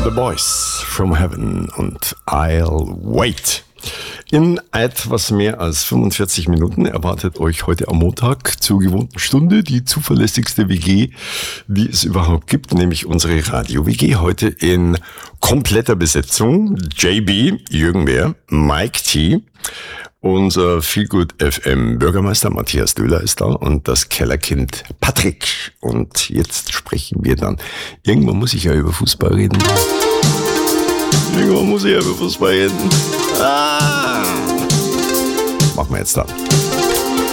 The Boys from Heaven und I'll Wait. In etwas mehr als 45 Minuten erwartet euch heute am Montag zur gewohnten Stunde die zuverlässigste WG, die es überhaupt gibt, nämlich unsere Radio-WG. Heute in kompletter Besetzung. JB, Jürgen Bär, Mike T., unser Feelgood FM Bürgermeister Matthias Döhler ist da und das Kellerkind Patrick. Und jetzt sprechen wir dann. Irgendwann muss ich ja über Fußball reden. Machen wir jetzt dann.